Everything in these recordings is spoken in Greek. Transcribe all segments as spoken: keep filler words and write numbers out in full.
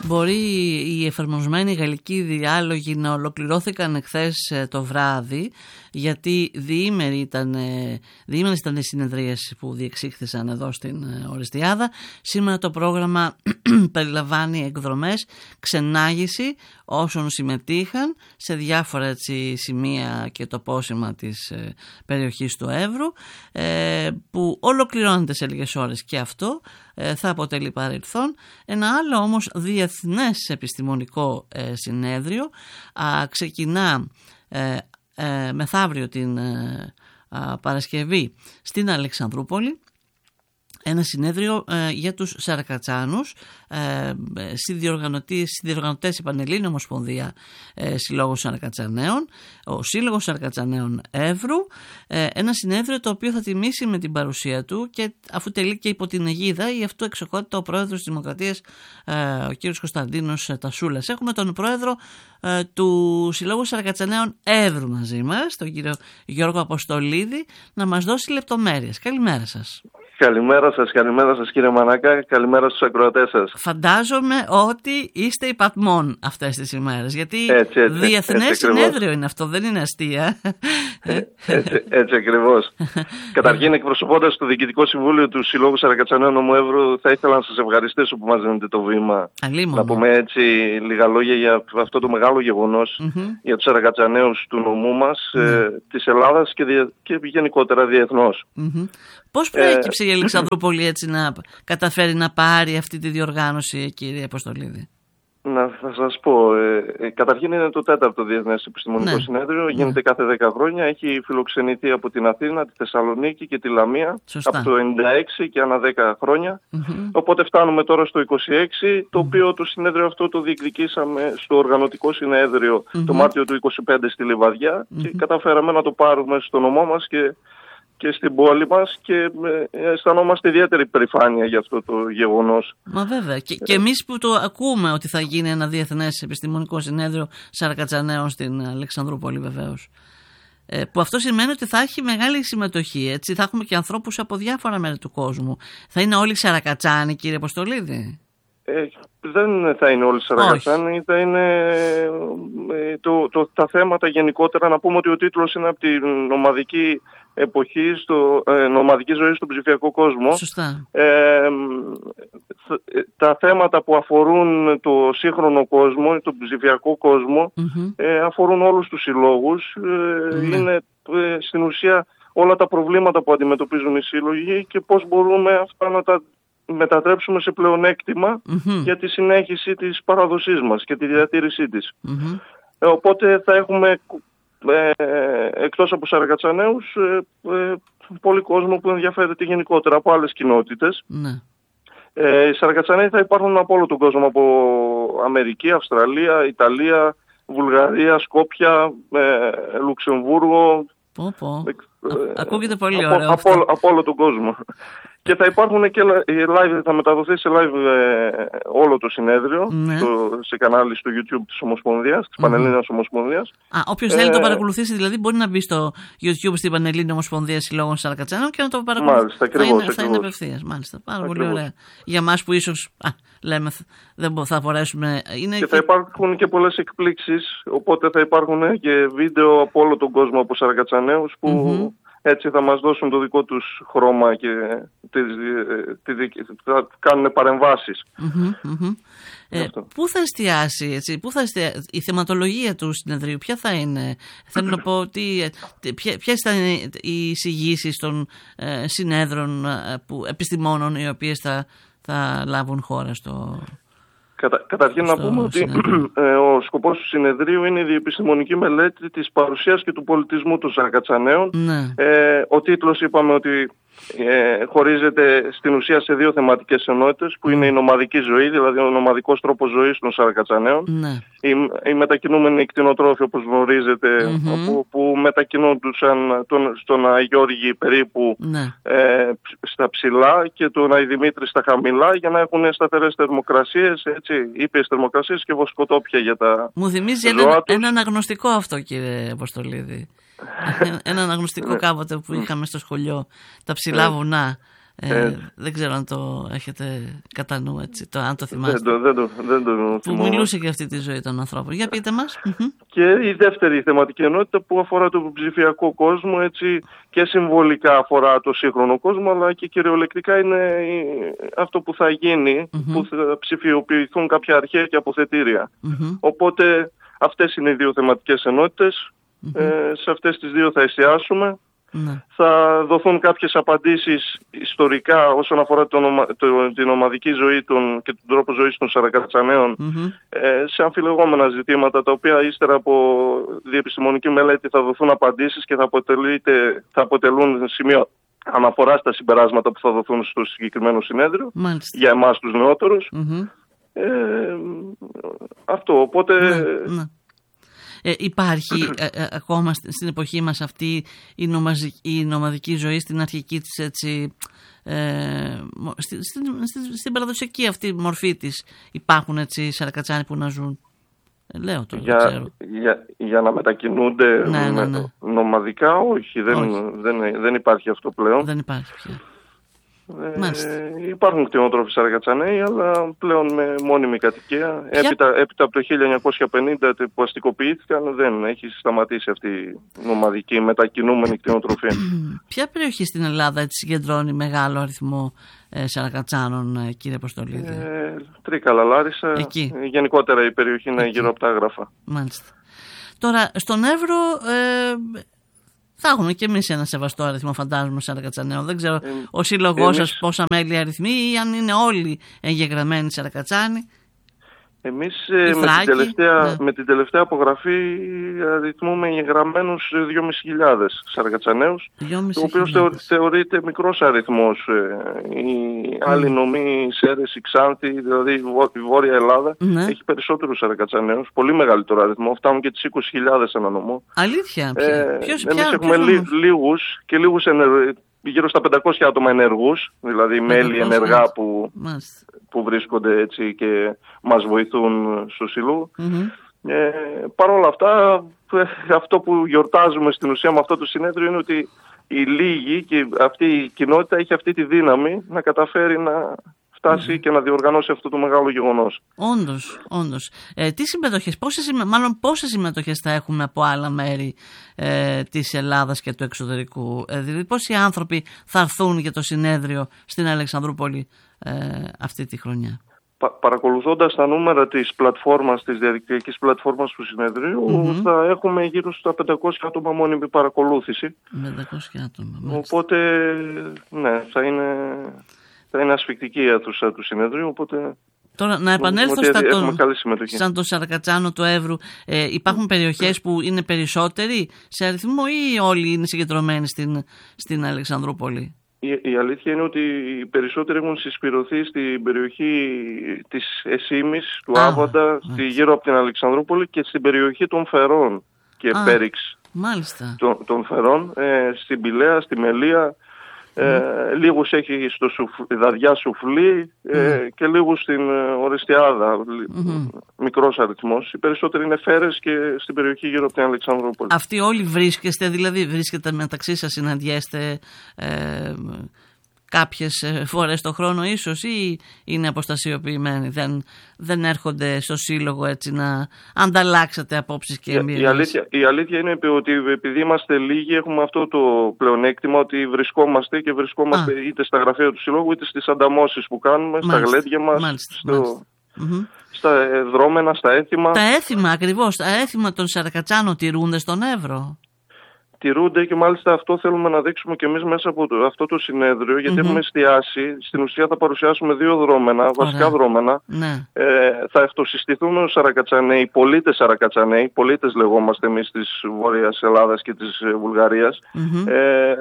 Μπορεί οι εφαρμοσμένοι γαλλικοί διάλογοι να ολοκληρώθηκαν εχθές το βράδυ, γιατί διήμερη ήταν, διήμερες ήταν οι συνεδρίες που διεξήχθησαν εδώ στην Ορεστιάδα. Σήμερα το πρόγραμμα περιλαμβάνει εκδρομές, ξενάγηση όσων συμμετείχαν σε διάφορα έτσι, σημεία και τοπόσημα της ε, περιοχής του Εύρου, ε, που ολοκληρώνεται σε λίγες ώρες και αυτό ε, θα αποτελεί παρελθόν. Ένα άλλο όμως διεθνές επιστημονικό ε, συνέδριο α, ξεκινά ε, ε, μεθαύριο την ε, α, Παρασκευή στην Αλεξανδρούπολη. Ένα συνέδριο ε, για τους Σαρακατσάνους, ε, συνδιοργανωτές η Πανελλήνια Ομοσπονδία ε, Συλλόγων Σαρακατσαναίων, ο Σύλλογος Σαρακατσαναίων Εύρου, ε, ένα συνέδριο το οποίο θα τιμήσει με την παρουσία του και αφού τελεί και υπό την αιγίδα η αυτού εξοχότητα ο πρόεδρος της Δημοκρατίας, ε, ο κύριος Κωνσταντίνος Τασούλας. Έχουμε τον πρόεδρο ε, του Συλλόγου Σαρακατσαναίων Εύρου μαζί μας, τον κύριο Γιώργο Αποστολίδη, να μας δώσει λεπτομέρειες. Καλημέρα σας. Καλημέρα σας, καλημέρα σας κύριε Μανάκα, καλημέρα στους ακροατές σας. Φαντάζομαι ότι είστε υπατμών αυτές τις ημέρες, γιατί έτσι, έτσι, διεθνές έτσι, συνέδριο είναι αυτό, δεν είναι αστεία. Έτσι, έτσι ακριβώς. Καταρχήν, εκπροσωπώντας το Διοικητικό Συμβούλιο του Συλλόγου Σαρακατσαναίων Νομού Εύρου, θα ήθελα να σας ευχαριστήσω που μας δίνετε το βήμα. Αλίμονο. Να πούμε έτσι λίγα λόγια για αυτό το μεγάλο γεγονός mm-hmm. για τους Σαρακατσαναίους του νομού μας, mm-hmm. ε, της Ελλάδας και, δια, και γενικότερα διεθνώς. Mm-hmm. Πώς προέκυψε ε, η Αλεξανδρούπολη έτσι να καταφέρει να πάρει αυτή τη διοργάνωση, κύριε Αποστολίδη? Να θα σας πω, ε, ε, καταρχήν είναι το τέταρτο Διεθνές Επιστημονικό ναι. Συνέδριο, γίνεται ναι. κάθε δέκα χρόνια, έχει φιλοξενηθεί από την Αθήνα, τη Θεσσαλονίκη και τη Λαμία. Σωστά. Από το ενενήντα έξι και ανά δέκα χρόνια, mm-hmm. οπότε φτάνουμε τώρα στο είκοσι έξι, το οποίο mm-hmm. το συνέδριο αυτό το διεκδικήσαμε στο οργανωτικό συνέδριο mm-hmm. το Μάρτιο του είκοσι πέντε στη Λιβαδιά mm-hmm. και καταφέραμε να το πάρουμε στο νομό μας και και στην πόλη μας και αισθανόμαστε ιδιαίτερη περηφάνεια για αυτό το γεγονός. Μα βέβαια. Και, και εμείς που το ακούμε ότι θα γίνει ένα διεθνές επιστημονικό συνέδριο Σαρακατσαναίων στην Αλεξανδρούπολη βεβαίως. Ε, που αυτό σημαίνει ότι θα έχει μεγάλη συμμετοχή. Έτσι. Θα έχουμε και ανθρώπους από διάφορα μέρη του κόσμου. Θα είναι όλοι Σαρακατσάνοι, κύριε Αποστολίδη? Ε, δεν θα είναι όλοι Σαρακατσάνοι, θα είναι ε, το, το, τα θέματα γενικότερα. Να πούμε ότι ο τίτλος είναι από την νομαδική εποχή, στο, ε, νομαδική ζωή στον ψηφιακό κόσμο. Σωστά. Ε, τα θέματα που αφορούν το σύγχρονο κόσμο, τον ψηφιακό κόσμο, mm-hmm. ε, αφορούν όλους τους συλλόγους. Ε, mm-hmm. Είναι ε, στην ουσία όλα τα προβλήματα που αντιμετωπίζουν οι σύλλογοι και πώς μπορούμε αυτά να τα μετατρέψουμε σε πλεονέκτημα mm-hmm. για τη συνέχιση της παραδοσής μας και τη διατήρησή της. Mm-hmm. Ε, οπότε θα έχουμε ε, εκτός από Σαρακατσαναίους ε, ε, πολύ κόσμο που ενδιαφέρεται γενικότερα από άλλες κοινότητες. Mm-hmm. Ε, οι Σαρακατσαναίοι θα υπάρχουν από όλο τον κόσμο, από Αμερική, Αυστραλία, Ιταλία, Βουλγαρία, Σκόπια, ε, Λουξεμβούργο. Πω, πω. Ε, Ακούγεται πολύ από, ωραίο από, από, από όλο τον κόσμο. Και θα υπάρχουν και live, θα μεταδοθεί σε live ε, όλο το συνέδριο, ναι. στο, σε κανάλι στο YouTube της Ομοσπονδίας, της mm-hmm. Πανελλήνιας Ομοσπονδίας. Α, όποιος ε, θέλει να το παρακολουθήσει δηλαδή μπορεί να μπει στο YouTube στην Πανελλήνια Ομοσπονδία Συλλόγων Σαρακατσαναίων και να το παρακολουθήσει. Μάλιστα, ακριβώς. Θα είναι απευθείας, μάλιστα. Πάρα ακριβώς. Πολύ ωραία. Για εμάς που ίσως α, λέμε δεν θα μπορέσουμε. Είναι και, και θα υπάρχουν και πολλές εκπλήξεις, οπότε θα υπάρχουν και βίντεο από όλο τον κόσμο από Σαρακατσαναίους που mm-hmm. έτσι θα μας δώσουν το δικό τους χρώμα και τη, τη, τη, θα κάνουν παρεμβάσεις. Mm-hmm, mm-hmm. Ε, πού θα εστιάσει, έτσι, πού θα εστιάσει η θεματολογία του συνεδρίου, ποια θα είναι? Θέλω να πω, τι, ποιες θα είναι οι εισηγήσεις των ε, συνέδρων που, επιστημόνων οι οποίες θα, θα λάβουν χώρα στο... Κατα, καταρχήν να πούμε ότι ε, ο σκοπός του συνεδρίου είναι η διεπιστημονική μελέτη της παρουσίας και του πολιτισμού των Σαρακατσαναίων. Ναι. Ε, ο τίτλος είπαμε ότι ε, χωρίζεται στην ουσία σε δύο θεματικές ενότητες που είναι η νομαδική ζωή, δηλαδή ο νομαδικός τρόπος ζωής των Σαρακατσαναίων. Ναι. Οι, οι μετακινούμενοι κτηνοτρόφοι, όπως γνωρίζετε, mm-hmm. που, που μετακινούντουσαν τον, στον Αγιώργη περίπου ναι. ε, στα ψηλά και τον Αϊδημήτρη στα χαμηλά για να έχουν σταθερές θερμοκρασίες, έτσι, ήπιες θερμοκρασίες και βοσκοτόπια για τα Μου θυμίζει ένα, ένα αναγνωστικό αυτό, κύριε Αποστολίδη. Ένα αναγνωστικό κάποτε που είχαμε στο σχολείο, τα ψηλά βουνά. Ε, ε, δεν ξέρω αν το έχετε κατά νου, έτσι, το, αν το θυμάστε. Δεν το, δεν το, δεν το που μιλούσε για αυτή τη ζωή των ανθρώπων. Για πείτε μας. Και η δεύτερη θεματική ενότητα που αφορά το ψηφιακό κόσμο, έτσι, και συμβολικά αφορά το σύγχρονο κόσμο, αλλά και κυριολεκτικά είναι αυτό που θα γίνει, mm-hmm. που θα ψηφιοποιηθούν κάποια αρχαία και αποθετήρια. Mm-hmm. Οπότε αυτές είναι οι δύο θεματικές ενότητες. Mm-hmm. Ε, σε αυτές τις δύο θα εστιάσουμε. Mm-hmm. Θα δοθούν κάποιες απαντήσεις ιστορικά όσον αφορά τον, το, την ομαδική ζωή των, και τον τρόπο ζωής των Σαρακατσαναίων, mm-hmm. ε, σε αμφιλεγόμενα ζητήματα, τα οποία ύστερα από διεπιστημονική μελέτη θα δοθούν απαντήσεις και θα, θα αποτελούν σημείο αναφορά στα συμπεράσματα που θα δοθούν στο συγκεκριμένο συνέδριο. Μάλιστα. Για εμάς τους νεότερους. Mm-hmm. ε, αυτό, οπότε... Mm-hmm. Ε, υπάρχει ε, ε, ακόμα στην εποχή μας αυτή η, νομαζική, η νομαδική ζωή στην αρχική της, έτσι, ε, στη, στην, στην, στην παραδοσιακή αυτή μορφή της. Υπάρχουν, έτσι, Σαρακατσάνοι που να ζουν. Ε, λέω το, για, δεν ξέρω. Για, για να μετακινούνται ναι, ναι, ναι. Με, νομαδικά, όχι δεν, όχι. Δεν, δεν υπάρχει αυτό πλέον. Δεν υπάρχει πια. Ε, υπάρχουν κτηνοτρόφοι Σαρακατσαναίοι, αλλά πλέον με μόνιμη κατοικία. Έπειτα, έπειτα από το χίλια εννιακόσια πενήντα που αστικοποιήθηκαν, δεν έχει σταματήσει αυτή η νομαδική μετακινούμενη κτηνοτροφία. Ποια περιοχή στην Ελλάδα έτσι συγκεντρώνει μεγάλο αριθμό ε, Σαρακατσάνων, ε, κύριε Αποστολίδη? Ε, Τρίκαλα, Λάρισα. Εκεί. Ε, γενικότερα η περιοχή είναι εκεί. Γύρω από τα Άγραφα. Μάλιστα. Τώρα, στον Εύρο... Ε, θα έχουμε και εμείς ένα σεβαστό αριθμό, φαντάζομαι, Σαρακατσαναίων. Δεν ξέρω ε, ο σύλλογός σας πόσα μέλη αριθμεί ή αν είναι όλοι εγγεγραμμένοι Σαρακατσάνοι. Εμείς ε, με, την τελευταία, ναι. με την τελευταία απογραφή αριθμούμε εγγεγραμμένους δυόμισι χιλιάδες Σαρακατσαναίους, το οποίο θεω, θεωρείται μικρός αριθμός. Ε, η mm. άλλη νομή, η Σέρες, η Ξάνθη, δηλαδή η Βόρεια Ελλάδα, ναι. έχει περισσότερους Σαρακατσαναίους, πολύ μεγαλύτερο αριθμό, φτάνουν και τις είκοσι χιλιάδες ένα νομό. Αλήθεια? Ε, ποιος, εμείς ποια, έχουμε λί, λίγους και λίγους ενεργούς. Γύρω στα πεντακόσια άτομα ενεργούς, δηλαδή μέλη ενεργά που, που βρίσκονται έτσι και μας βοηθούν στο Σύλλογο. Mm-hmm. Ε, Παρ' όλα αυτά, αυτό που γιορτάζουμε στην ουσία με αυτό το συνέδριο είναι ότι η λίγη και αυτή η κοινότητα έχει αυτή τη δύναμη να καταφέρει να φτάσει mm. και να διοργανώσει αυτό το μεγάλο γεγονός. Όντως, όντως. Ε, τι συμμετοχές, πόσες, μάλλον πόσες συμμετοχές θα έχουμε από άλλα μέρη ε, της Ελλάδας και του εξωτερικού? Ε, δηλαδή πόσοι άνθρωποι θα έρθουν για το συνέδριο στην Αλεξανδρούπολη ε, αυτή τη χρονιά? Πα, παρακολουθώντας τα νούμερα της πλατφόρμας, της διαδικτυακής πλατφόρμας του συνεδρίου, mm-hmm. θα έχουμε γύρω στα πεντακόσια άτομα μόνιμη παρακολούθηση. πεντακόσια άτομα, μάλιστα. Οπότε, ναι, θα είναι... Θα είναι ασφικτική η αίθουσα του συνεδρίου, οπότε... Τώρα να επανέλθω στα τον, σαν το Σαρακατσάνο του Εύρου. Ε, υπάρχουν περιοχές που είναι περισσότεροι σε αριθμό ή όλοι είναι συγκεντρωμένοι στην, στην Αλεξανδρούπολη? Η, η αλήθεια είναι ότι οι περισσότεροι έχουν συσπηρωθεί στην περιοχή της Εσήμης, του Α, Άβαντα, στη, γύρω από την Αλεξανδρούπολη και στην περιοχή των Φερών και Α, Πέριξ των, των Φερών, ε, στην Πηλαία, στη Μελία. Ε, mm. Λίγους έχει στο σουφ, Δαδιά Σουφλή ε, mm. και λίγους στην Ορεστιάδα, mm-hmm. μικρός αριθμός. Οι περισσότεροι είναι Φέρες και στην περιοχή γύρω από την Αλεξανδρούπολη. Αυτοί όλοι βρίσκεστε, δηλαδή βρίσκετε μεταξύ σας, συναντιέστε ε, κάποιες φορές το χρόνο ίσως, ή είναι αποστασιοποιημένοι, δεν, δεν έρχονται στο σύλλογο έτσι να ανταλλάξετε απόψεις και εμπειρίες? Η, η, αλήθεια, η αλήθεια είναι ότι επειδή είμαστε λίγοι έχουμε αυτό το πλεονέκτημα ότι βρισκόμαστε και βρισκόμαστε Α. είτε στα γραφεία του συλλόγου είτε στις ανταμώσεις που κάνουμε, μάλιστα, στα γλέντια μας, μάλιστα, στο, μάλιστα. στα δρόμενα, στα έθιμα. Τα έθιμα ακριβώς, τα έθιμα των Σαρακατσάνων τηρούνται στον Εύρο? Τηρούνται και μάλιστα αυτό θέλουμε να δείξουμε και εμείς μέσα από το, αυτό το συνέδριο, γιατί mm-hmm. έχουμε εστιάσει. Στην ουσία θα παρουσιάσουμε δύο δρόμενα, Ωραία. βασικά δρόμενα. Ναι. Ε, θα αυτοσυστηθούν ως Σαρακατσαναίοι, πολίτες Σαρακατσαναίοι, πολίτες λεγόμαστε εμείς της Βόρειας Ελλάδας και της Βουλγαρίας. Mm-hmm. Ε,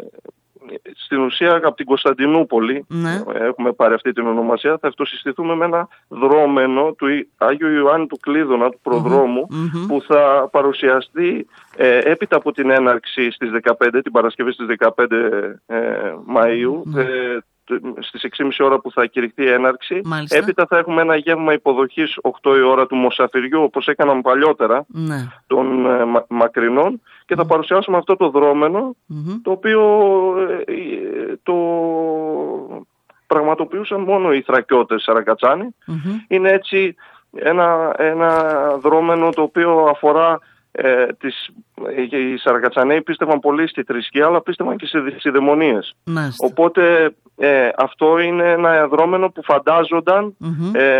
στην ουσία από την Κωνσταντινούπολη, ναι. έχουμε πάρει αυτή την ονομασία, θα αυτοσυστηθούμε με ένα δρόμενο του Άγιου Ιωάννη του Κλείδωνα, του προδρόμου, mm-hmm. που θα παρουσιαστεί ε, έπειτα από την έναρξη στις δεκαπέντε, την Παρασκευή στις δεκαπέντε ε, Μαΐου, mm-hmm. ε, στις έξι και μισή ώρα που θα κηρυχθεί η έναρξη. Μάλιστα. Έπειτα θα έχουμε ένα γεύμα υποδοχής οκτώ η ώρα του Μοσαφιριού, όπως έκαναμε παλιότερα, ναι. των ε, μα, μακρινών, και θα mm. παρουσιάσουμε αυτό το δρόμενο, mm-hmm. το οποίο ε, ε, το πραγματοποιούσαν μόνο οι Θρακιώτες Σαρακατσάνοι. Mm-hmm. Είναι έτσι ένα, ένα δρόμενο το οποίο αφορά Ε, τις, οι Σαρακατσαναίοι πίστευαν πολύ στη θρησκεία, αλλά πίστευαν και σε δαιμονίες. Οπότε ε, αυτό είναι ένα δρόμενο που φαντάζονταν mm-hmm. ε,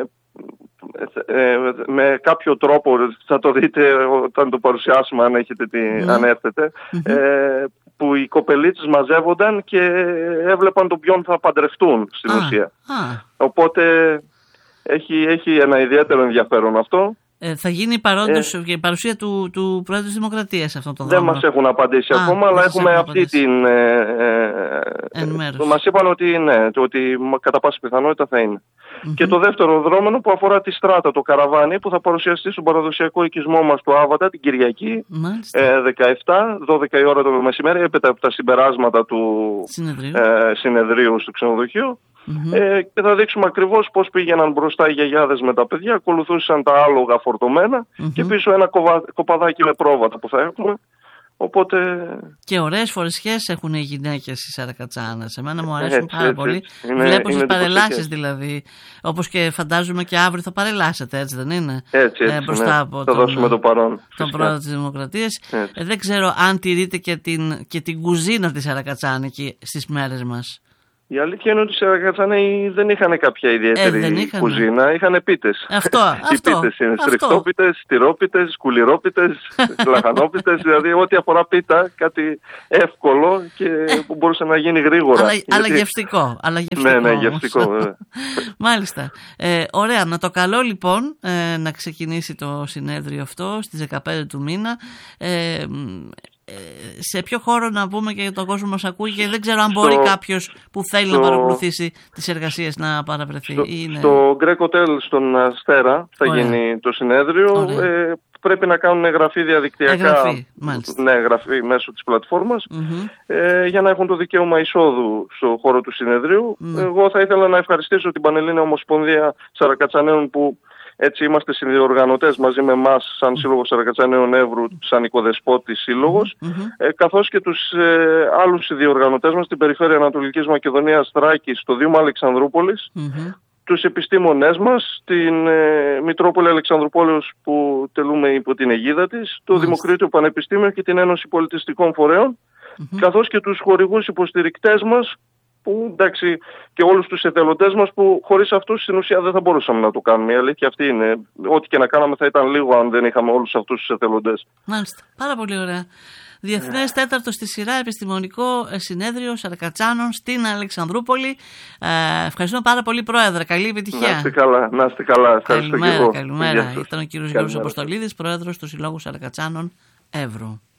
ε, με κάποιο τρόπο, θα το δείτε όταν το παρουσιάσουμε αν, έχετε τη, mm-hmm. αν έρθετε, mm-hmm. ε, που οι κοπελίτσες μαζεύονταν και έβλεπαν τον ποιον θα παντρευτούν στην ah. ουσία. Ah. Οπότε έχει, έχει ένα ιδιαίτερο ενδιαφέρον αυτό. Ε, θα γίνει παρόντως ε, και η παρουσία του, του Πρόεδρου της Δημοκρατίας σε αυτόν τον δεν δρόμο. Δεν μας έχουν απαντήσει Α, ακόμα, αλλά έχουμε αυτή απαντήσει. την... Ε, ε, μας είπαν ότι ναι, ότι κατά πάσα πιθανότητα θα είναι. Mm-hmm. Και το δεύτερο δρόμενο που αφορά τη Στράτα, το καραβάνι, που θα παρουσιαστεί στον παραδοσιακό οικισμό μας του Άβατα την Κυριακή, ε, δεκαεπτά, δώδεκα η ώρα το μεσημέρι, έπειτα από τα συμπεράσματα του συνεδρίου, ε, συνεδρίου στο ξενοδοχείο. Mm-hmm. Ε, και θα δείξουμε ακριβώς πώς πήγαιναν μπροστά οι γιαγιάδες με τα παιδιά, ακολουθούσαν τα άλογα φορτωμένα mm-hmm. και πίσω ένα κοβα, κοπαδάκι με πρόβατα που θα έχουμε. Οπότε... Και ωραίες φορεσιές έχουν οι γυναίκες στις Σαρακατσάνες. Εμένα μου αρέσουν έτσι, πάρα έτσι, πολύ. Έτσι. Είναι, Βλέπω στις παρελάσεις δηλαδή. Όπως και φαντάζομαι και αύριο θα παρελάσετε, έτσι δεν είναι? Έτσι, έτσι, ε, μπροστά ναι. από θα τον, δώσουμε το παρόν. Τον πρόεδρο της Δημοκρατίας. Ε, δεν ξέρω αν τηρείτε και την, και την κουζίνα της Σαρακατσάνικη στις μέρες μας. Η αλήθεια είναι ότι οι Σαρακατσάνοι δεν είχαν κάποια ιδιαίτερη ε, είχαν. κουζίνα, είχαν πίτες. Αυτό, οι αυτό. πίτες είναι στριχτόπιτες, στυρόπιτες, κουλιρόπιτες, λαχανόπιτες, δηλαδή ό,τι αφορά πίτα, κάτι εύκολο και που μπορούσε να γίνει γρήγορα. Αλλά, γιατί... αλλά γευστικό. Αλλά γευστικό, ναι, ναι, γευστικό. Μάλιστα. Ε, ωραία, να το καλώ λοιπόν ε, να ξεκινήσει το συνέδριο αυτό στις δεκαπέντε του μήνα. Ε, σε ποιο χώρο να πούμε και τον κόσμο μας ακούει και δεν ξέρω αν μπορεί στο, κάποιος που θέλει στο, να παρακολουθήσει τις εργασίες να παραβρεθεί. Στο, είναι... στο Greek Hotel στον Αστέρα θα Ωραία. γίνει το συνέδριο. Ε, πρέπει να κάνουν εγγραφή διαδικτυακά. Εγγραφή, ναι, εγγραφή μέσω της πλατφόρμας mm-hmm. ε, για να έχουν το δικαίωμα εισόδου στο χώρο του συνεδρίου. Mm. Εγώ θα ήθελα να ευχαριστήσω την Πανελλήνια Ομοσπονδία Σαρακατσαναίων που έτσι είμαστε συνδιοργανωτές μαζί με εμάς σαν Σύλλογος Σαρακατσαναίων Εύρου, σαν οικοδεσπότης σύλλογος, mm-hmm. ε, καθώς και τους ε, άλλους συνδιοργανωτές μας στην περιφέρεια Ανατολικής Μακεδονίας Θράκης, στο Δήμο Αλεξανδρούπολης, mm-hmm. τους επιστήμονές μας, την ε, Μητρόπολη Αλεξανδρουπόλεως που τελούμε υπό την αιγίδα της, το mm-hmm. Δημοκρίτιο Πανεπιστήμιο και την Ένωση Πολιτιστικών Φορέων, mm-hmm. καθώς και τους χορηγούς υποστηρικτές μας, που εντάξει, και όλους τους εθελοντές μας που χωρίς αυτούς στην ουσία δεν θα μπορούσαμε να το κάνουμε. Η αλήθεια αυτή είναι. Ό,τι και να κάναμε θα ήταν λίγο αν δεν είχαμε όλους αυτούς τους εθελοντές. Μάλιστα. Πάρα πολύ ωραία. Διεθνές τέταρτο στη σειρά επιστημονικό συνέδριο Σαρακατσάνων στην Αλεξανδρούπολη. Ε, ευχαριστούμε πάρα πολύ, Πρόεδρε. Καλή επιτυχία. Να είστε καλά. Να είστε καλά. Ευχαριστώ καλημέρα, και εγώ. καλημέρα. Ήταν ο κύριος Γιώργος Αποστολίδης, Πρόεδρος του Συλλόγου Σαρακατσάνων Εύρου.